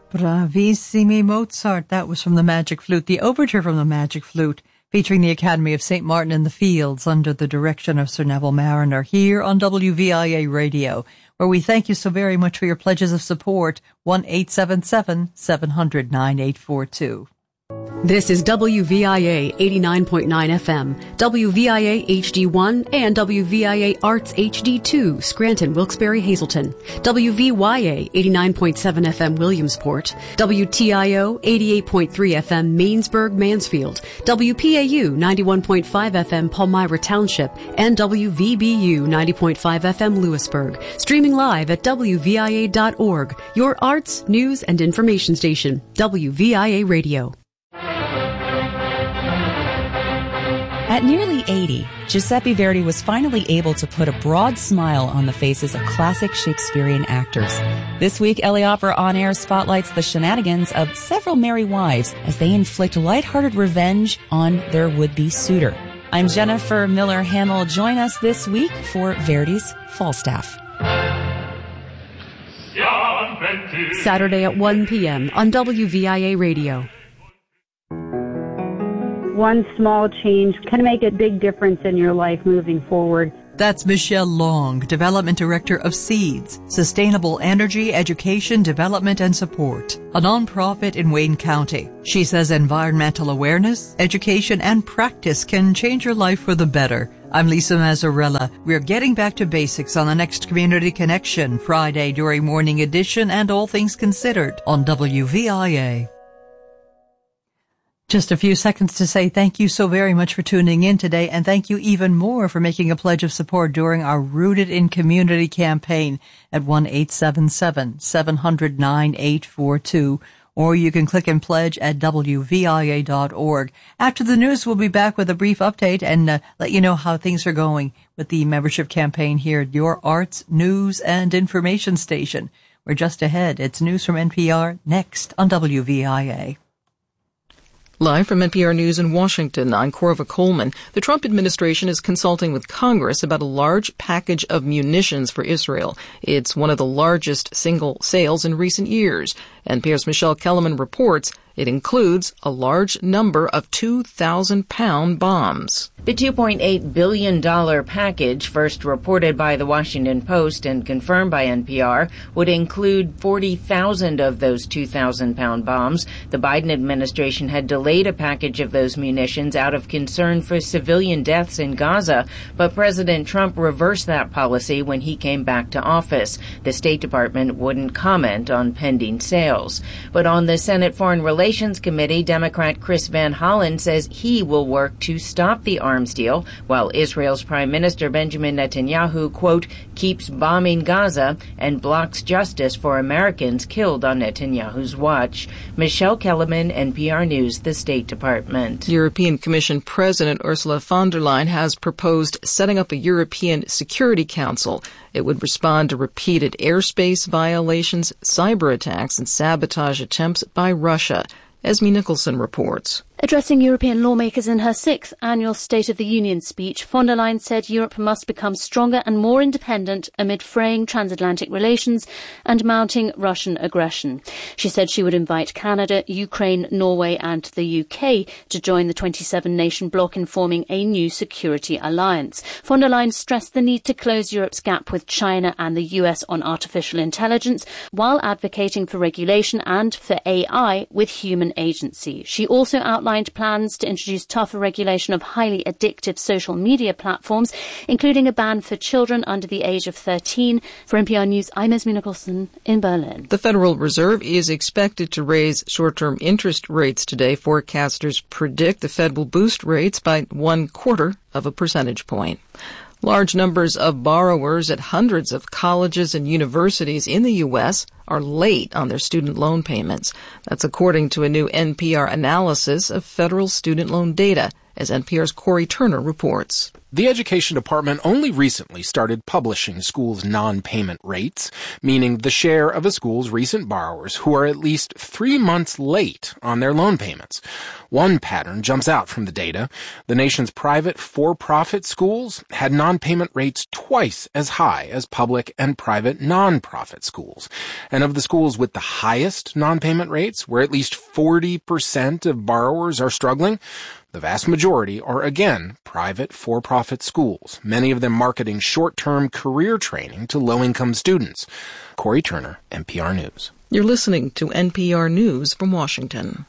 Bravissimi Mozart. That was from the Magic Flute, the overture from the Magic Flute, featuring the Academy of St. Martin in the Fields under the direction of Sir Neville Marriner here on WVIA Radio, where we thank you so very much for your pledges of support. 1-877-700-9842. This is WVIA 89.9 FM, WVIA HD1, and WVIA Arts HD2, Scranton, Wilkes-Barre, Hazleton, WVYA 89.7 FM, Williamsport, WTIO 88.3 FM, Mainsburg, Mansfield, WPAU 91.5 FM, Palmyra Township, and WVBU 90.5 FM, Lewisburg. Streaming live at WVIA.org, your arts, news, and information station, WVIA Radio. At nearly 80, Giuseppe Verdi was finally able to put a broad smile on the faces of classic Shakespearean actors. This week, LA Opera On Air spotlights the shenanigans of several merry wives as they inflict lighthearted revenge on their would-be suitor. I'm Jennifer Miller Hamill. Join us this week for Verdi's Falstaff. Saturday at 1 p.m. on WVIA Radio. One small change can make a big difference in your life moving forward. That's Michelle Long, Development Director of SEEDS, Sustainable Energy, Education, Development, and Support, a nonprofit in Wayne County. She says environmental awareness, education, and practice can change your life for the better. I'm Lisa Mazzarella. We're getting back to basics on the next Community Connection, Friday during Morning Edition and All Things Considered on WVIA. Just a few seconds to say thank you so very much for tuning in today, and thank you even more for making a pledge of support during our Rooted in Community campaign at 1-877-700-9842, or you can click and pledge at WVIA.org. After the news, we'll be back with a brief update and let you know how things are going with the membership campaign here at your arts, news, and information station. We're just ahead. It's news from NPR next on WVIA. Live from NPR News in Washington, I'm Corva Coleman. The Trump administration is consulting with Congress about a large package of munitions for Israel. It's one of the largest single sales in recent years. NPR's Michelle Kellerman reports it includes a large number of 2,000-pound bombs. The $2.8 billion package, first reported by the Washington Post and confirmed by NPR, would include 40,000 of those 2,000-pound bombs. The Biden administration had delayed a package of those munitions out of concern for civilian deaths in Gaza, but President Trump reversed that policy when he came back to office. The State Department wouldn't comment on pending sales. But on the Senate Foreign Relations Committee, Democrat Chris Van Hollen says he will work to stop the arms deal, while Israel's Prime Minister Benjamin Netanyahu, quote, keeps bombing Gaza and blocks justice for Americans killed on Netanyahu's watch. Michelle Kellerman, NPR News, the State Department. European Commission President Ursula von der Leyen has proposed setting up a European Security Council. It would respond to repeated airspace violations, cyber attacks, and sabotage attempts by Russia. Esme Nicholson reports. Addressing European lawmakers in her 6th annual State of the Union speech, von der Leyen said Europe must become stronger and more independent amid fraying transatlantic relations and mounting Russian aggression. She said she would invite Canada, Ukraine, Norway and the UK to join the 27-nation bloc in forming a new security alliance. Von der Leyen stressed the need to close Europe's gap with China and the US on artificial intelligence, while advocating for regulation and for AI with human agency. She also outlined plans to introduce tougher regulation of highly addictive social media platforms, including a ban for children under the age of 13. For NPR News, I'm Esme Nicholson in Berlin. The Federal Reserve is expected to raise short-term interest rates today. Forecasters predict the Fed will boost rates by 1/4 of a percentage point. Large numbers of borrowers at hundreds of colleges and universities in the U.S. are late on their student loan payments. That's according to a new NPR analysis of federal student loan data, as NPR's Corey Turner reports. The Education Department only recently started publishing schools' non-payment rates, meaning the share of a school's recent borrowers who are at least 3 months late on their loan payments. One pattern jumps out from the data. The nation's private for-profit schools had non-payment rates twice as high as public and private non-profit schools. And of the schools with the highest non-payment rates, where at least 40% of borrowers are struggling, the vast majority are, again, private for-profit schools, many of them marketing short-term career training to low-income students. Corey Turner, NPR News. You're listening to NPR News from Washington.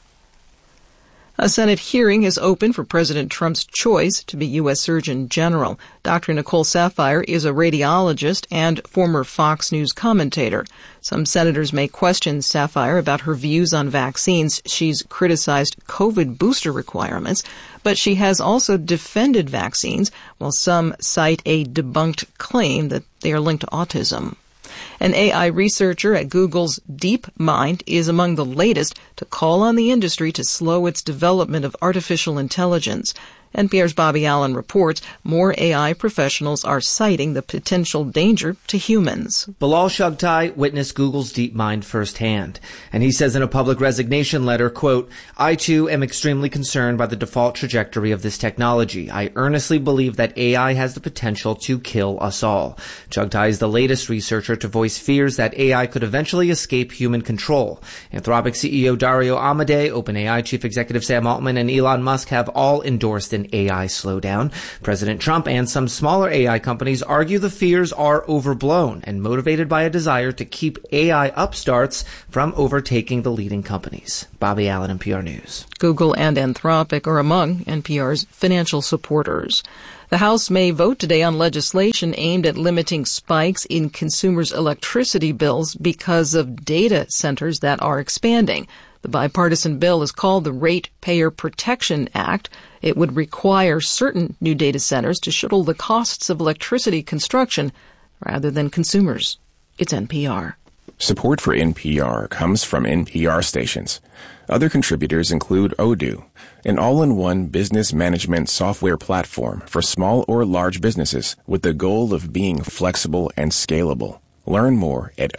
A Senate hearing is open for President Trump's choice to be U.S. Surgeon General. Dr. Nicole Saphier is a radiologist and former Fox News commentator. Some senators may question Saphier about her views on vaccines. She's criticized COVID booster requirements, but she has also defended vaccines, while some cite a debunked claim that they are linked to autism. An AI researcher at Google's DeepMind is among the latest to call on the industry to slow its development of artificial intelligence. NPR's Bobby Allen reports more AI professionals are citing the potential danger to humans. Bilal Shugtai witnessed Google's DeepMind firsthand, and he says in a public resignation letter, quote, "I too am extremely concerned by the default trajectory of this technology. I earnestly believe that AI has the potential to kill us all." Shugtai is the latest researcher to voice fears that AI could eventually escape human control. Anthropic CEO Dario Amodei, OpenAI Chief Executive Sam Altman, and Elon Musk have all endorsed an AI slowdown. President Trump and some smaller AI companies argue the fears are overblown and motivated by a desire to keep AI upstarts from overtaking the leading companies. Bobby Allen, NPR News. Google and Anthropic are among NPR's financial supporters. The House may vote today on legislation aimed at limiting spikes in consumers' electricity bills because of data centers that are expanding. The bipartisan bill is called the Ratepayer Protection Act. It would require certain new data centers to shuttle the costs of electricity construction rather than consumers. It's NPR. Support for NPR comes from NPR stations. Other contributors include Odoo, an all-in-one business management software platform for small or large businesses with the goal of being flexible and scalable. Learn more at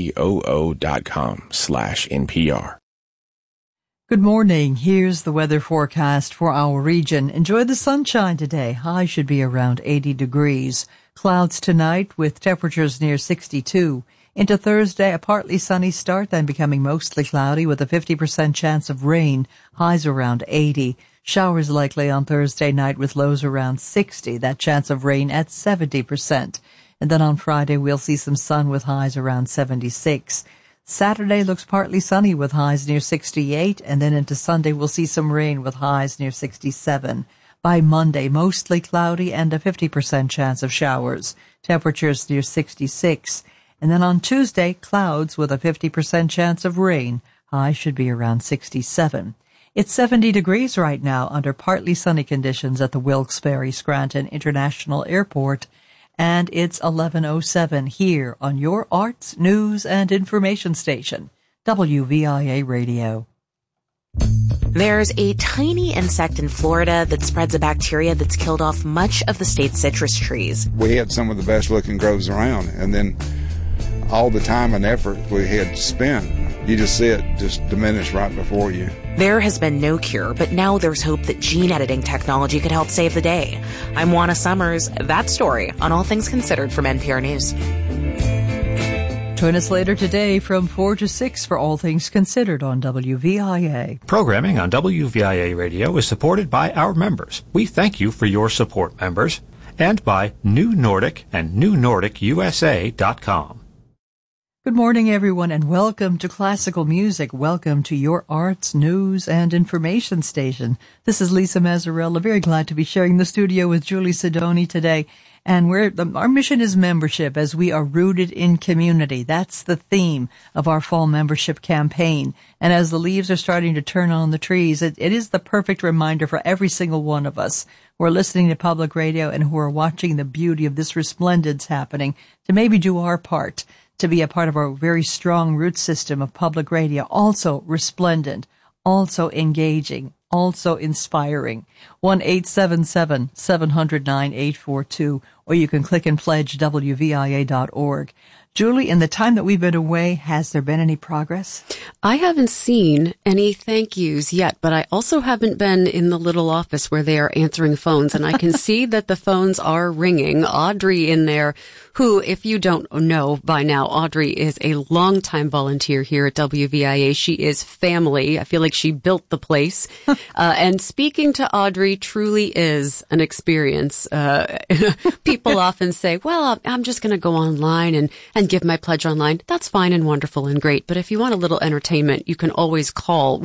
odoo.com/NPR. Good morning. Here's the weather forecast for our region. Enjoy the sunshine today. High should be around 80 degrees. Clouds tonight with temperatures near 62. Into Thursday, a partly sunny start, then becoming mostly cloudy with a 50% chance of rain. Highs around 80. Showers likely on Thursday night with lows around 60. That chance of rain at 70%. And then on Friday, we'll see some sun with highs around 76. Saturday looks partly sunny with highs near 68, and then into Sunday we'll see some rain with highs near 67. By Monday, mostly cloudy and a 50% chance of showers. Temperatures near 66. And then on Tuesday, clouds with a 50% chance of rain. Highs should be around 67. It's 70 degrees right now under partly sunny conditions at the Wilkes-Barre Scranton International Airport. And it's 11:07 here on your arts, news, and information station, WVIA Radio. There's a tiny insect in Florida that spreads a bacteria that's killed off much of the state's citrus trees. We had some of the best looking groves around, and then all the time and effort we had spent, you just see it just diminish right before you. There has been no cure, but now there's hope that gene editing technology could help save the day. I'm Juana Summers. That story on All Things Considered from NPR News. Join us later today from 4 to 6 for All Things Considered on WVIA. Programming on WVIA Radio is supported by our members. We thank you for your support, members, and by New Nordic and NewNordicUSA.com. Good morning, everyone, and welcome to Classical Music. Welcome to your arts, news, and information station. This is Lisa Mazzarella. Very glad to be sharing the studio with Julie Sidoni today. And our mission is membership, as we are rooted in community. That's the theme of our fall membership campaign. And as the leaves are starting to turn on the trees, it is the perfect reminder for every single one of us who are listening to public radio and who are watching the beauty of this resplendence happening to maybe do our part, to be a part of our very strong root system of public radio, also resplendent, also engaging, also inspiring. 1-877-700-9842, or you can click and pledge WVIA.org. Julie, in the time that we've been away, has there been any progress? I haven't seen any thank yous yet, but I also haven't been in the little office where they are answering phones, and I can see that the phones are ringing. Audrey in there, who, if you don't know by now, Audrey is a longtime volunteer here at WVIA. She is family. I feel like she built the place. And speaking to Audrey truly is an experience. People often say, well, I'm just going to go online and give my pledge online. That's fine and wonderful and great. But if you want a little entertainment, you can always call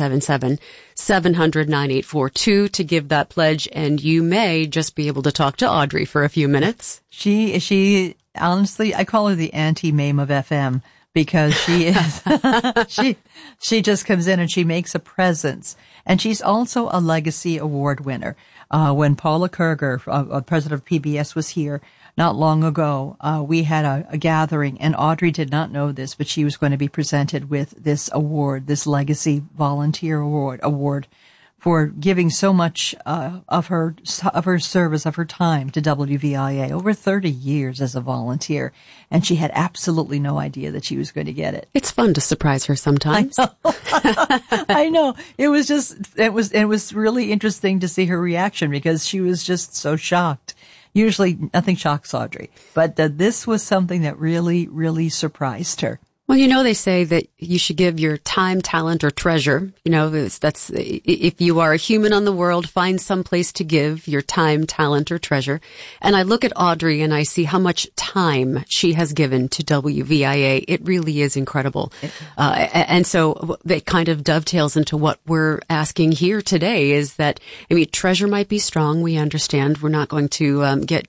1-877-700-9842 to give that pledge, and you may just be able to talk to Audrey for a few minutes. She honestly, I call her the anti-Mame of FM, because she is, she just comes in and she makes a presence. And she's also a Legacy Award winner. When Paula Kerger, president of PBS, was here not long ago, we had a gathering, and Audrey did not know this, but she was going to be presented with this award, this Legacy Volunteer Award for giving so much of her service, of her time to WVIA, over 30 years as a volunteer, and she had absolutely no idea that she was going to get it. It's fun to surprise her sometimes. I know. It was really interesting to see her reaction, because she was just so shocked. Usually nothing shocks Audrey, but this was something that really, really surprised her. Well, you know, they say that you should give your time, talent, or treasure. You know, that's if you are a human on the world, find some place to give your time, talent, or treasure. And I look at Audrey and I see how much time she has given to WVIA. It really is incredible. And so it kind of dovetails into what we're asking here today, is that, I mean, treasure might be strong. We understand we're not going to get,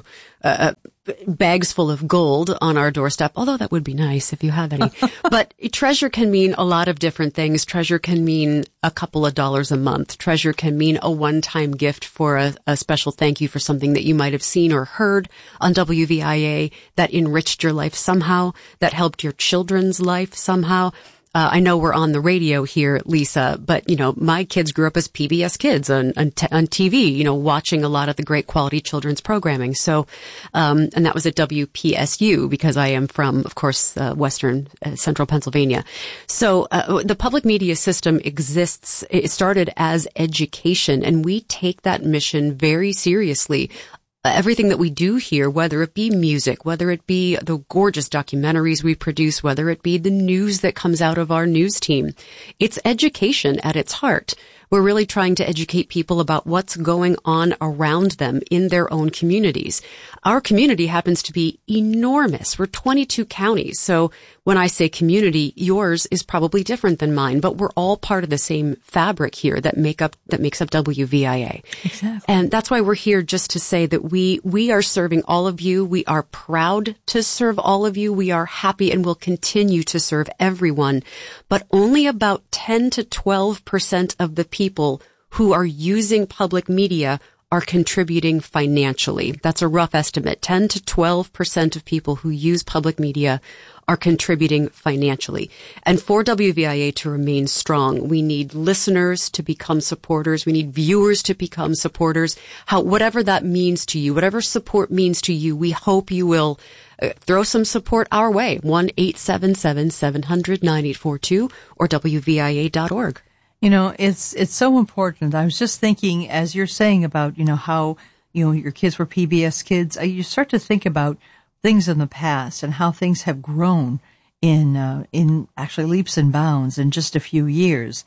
bags full of gold on our doorstep, although that would be nice if you have any. But treasure can mean a lot of different things. Treasure can mean a couple of dollars a month. Treasure can mean a one-time gift for a special thank you for something that you might have seen or heard on WVIA that enriched your life somehow, that helped your children's life somehow. I know we're on the radio here, Lisa, but, my kids grew up as PBS kids on TV, watching a lot of the great quality children's programming. So, and that was at WPSU, because I am from, of course, Western Central Pennsylvania. So, the public media system exists. It started as education, and we take that mission very seriously. Everything that we do here, whether it be music, whether it be the gorgeous documentaries we produce, whether it be the news that comes out of our news team, it's education at its heart. We're really trying to educate people about what's going on around them in their own communities. Our community happens to be enormous. We're 22 counties. So when I say community, yours is probably different than mine, but we're all part of the same fabric here that makes up WVIA. Exactly. And that's why we're here, just to say that we are serving all of you. We are proud to serve all of you. We are happy and will continue to serve everyone. But only about 10 to 12% of the people who are using public media are contributing financially. That's a rough estimate. 10 to 12% of people who use public media are contributing financially. And for WVIA to remain strong, we need listeners to become supporters. We need viewers to become supporters. Whatever that means to you, whatever support means to you, we hope you will throw some support our way. 1-877-700-9842 or WVIA.org. It's so important. I was just thinking, as you're saying about, how, your kids were PBS kids, you start to think about things in the past and how things have grown in actually leaps and bounds in just a few years.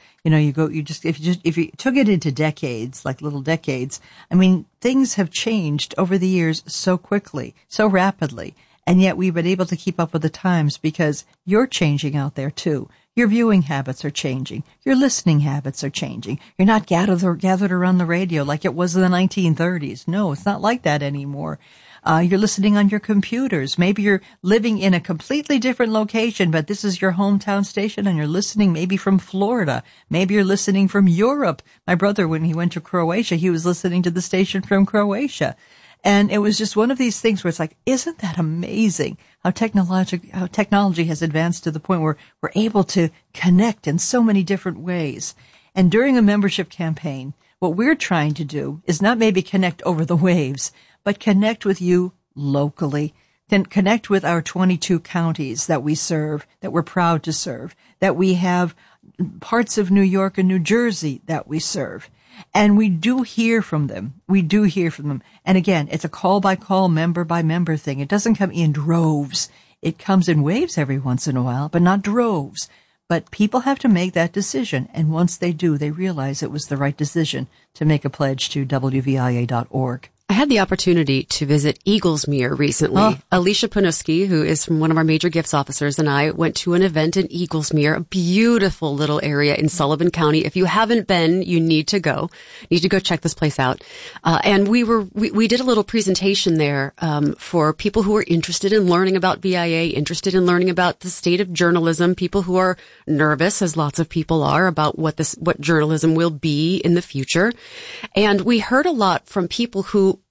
If you took it into decades, like little decades, I mean, things have changed over the years so quickly, so rapidly. And yet we've been able to keep up with the times, because you're changing out there too. Your viewing habits are changing. Your listening habits are changing. You're not gathered around the radio like it was in the 1930s. No, it's not like that anymore. You're listening on your computers. Maybe you're living in a completely different location, but this is your hometown station, and you're listening maybe from Florida. Maybe you're listening from Europe. My brother, when he went to Croatia, he was listening to the station from Croatia. And it was just one of these things where it's like, isn't that amazing how technology has advanced to the point where we're able to connect in so many different ways. And during a membership campaign, what we're trying to do is not maybe connect over the waves, but connect with you locally. Then connect with our 22 counties that we serve, that we're proud to serve, that we have parts of New York and New Jersey that we serve. And we do hear from them. We do hear from them. And again, it's a call-by-call, member-by-member thing. It doesn't come in droves. It comes in waves every once in a while, but not droves. But people have to make that decision. And once they do, they realize it was the right decision to make a pledge to WVIA.org. I had the opportunity to visit Eaglesmere recently. Oh. Alicia Panuski, who is from one of our major gifts officers, and I went to an event in Eaglesmere, a beautiful little area in Sullivan County. If you haven't been, you need to go. Check this place out. And we did a little presentation there, for people who are interested in learning about VIA, interested in learning about the state of journalism, people who are nervous, as lots of people are, about what journalism will be in the future. And we heard a lot from people who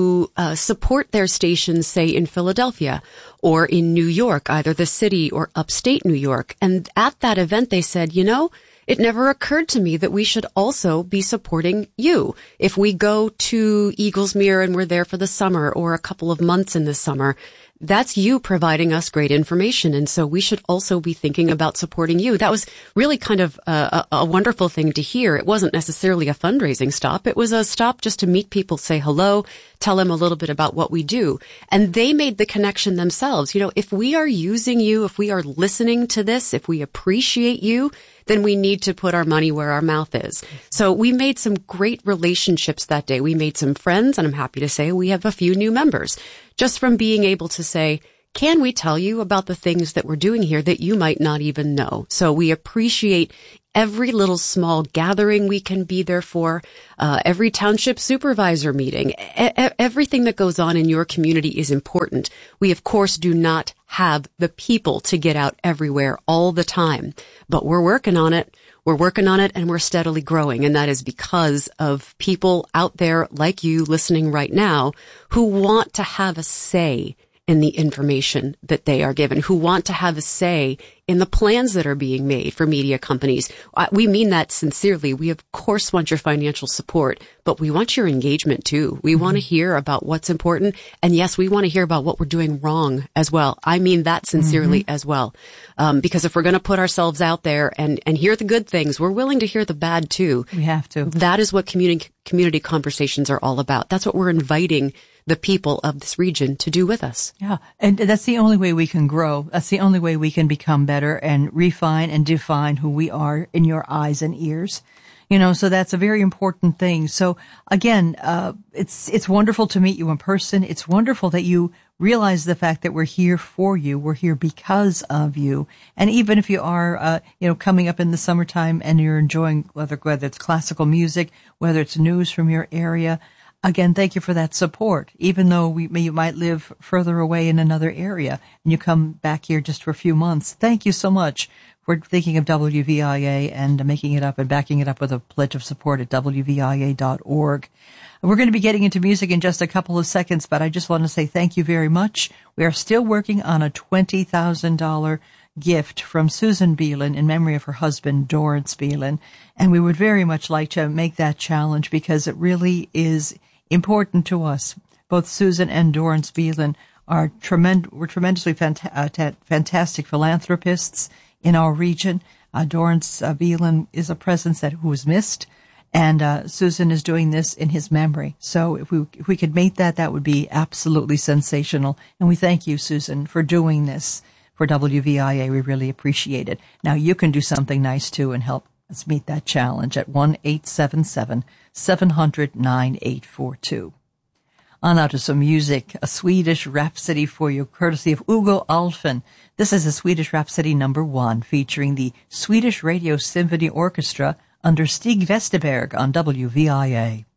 support their stations, say, in Philadelphia or in New York, either the city or upstate New York. And at that event, they said, it never occurred to me that we should also be supporting you. If we go to Eaglesmere and we're there for the summer or a couple of months in the summer, that's you providing us great information. And so we should also be thinking about supporting you. That was really kind of a wonderful thing to hear. It wasn't necessarily a fundraising stop. It was a stop just to meet people, say hello, tell them a little bit about what we do. And they made the connection themselves. If we are using you, if we are listening to this, if we appreciate you, then we need to put our money where our mouth is. So we made some great relationships that day. We made some friends, and I'm happy to say we have a few new members just from being able to say, can we tell you about the things that we're doing here that you might not even know? So we appreciate every little small gathering we can be there for, every township supervisor meeting, everything that goes on in your community is important. We, of course, do not have the people to get out everywhere all the time, but we're working on it. We're working on it, and we're steadily growing, and that is because of people out there like you listening right now who want to have a say in the information that they are given, who want to have a say in the plans that are being made for media companies. We mean that sincerely. We, of course, want your financial support, but we want your engagement, too. We want to hear about what's important. And, yes, we want to hear about what we're doing wrong as well. I mean that sincerely as well. Because if we're going to put ourselves out there and hear the good things, we're willing to hear the bad, too. We have to. That is what community conversations are all about. That's what we're inviting the people of this region to do with us. Yeah. And that's the only way we can grow. That's the only way we can become better and refine and define who we are in your eyes and ears. So that's a very important thing. So again, it's wonderful to meet you in person. It's wonderful that you realize the fact that we're here for you. We're here because of you. And even if you are, coming up in the summertime and you're enjoying whether it's classical music, whether it's news from your area, again, thank you for that support. Even though you might live further away in another area and you come back here just for a few months, thank you so much for thinking of WVIA and making it up and backing it up with a pledge of support at WVIA.org. We're going to be getting into music in just a couple of seconds, but I just want to say thank you very much. We are still working on a $20,000 gift from Susan Beelan in memory of her husband, Dorrance Beelan, and we would very much like to make that challenge because it really is important to us. Both Susan and Dorrance Beelan are tremendously fantastic philanthropists in our region. Dorrance Beelan is a presence who was missed, and Susan is doing this in his memory. So if we could make that would be absolutely sensational. And we thank you, Susan, for doing this for WVIA. We really appreciate it. Now you can do something nice too and help us meet that challenge at 1-877-700-9842. On now to some music, a Swedish Rhapsody for you, courtesy of Hugo Alfen. This is a Swedish Rhapsody #1, featuring the Swedish Radio Symphony Orchestra under Stig Westerberg on WVIA.